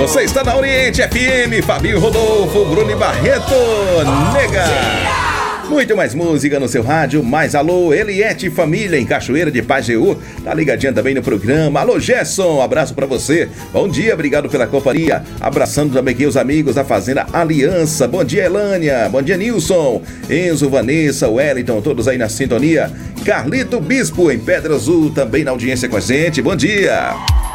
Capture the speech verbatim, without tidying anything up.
Você está na Oriente F M, Fabinho Rodolfo, Bruno e Barreto, nega. Muito mais música no seu rádio, mais alô, Eliette Família em Cachoeira de Pajeú, tá ligadinha também no programa. Alô Gerson, abraço pra você, bom dia, obrigado pela companhia, abraçando também aqui os amigos da Fazenda Aliança, bom dia Elânia, bom dia Nilson, Enzo, Vanessa, Wellington, todos aí na sintonia. Carlito Bispo em Pedra Azul, também na audiência com a gente, bom dia.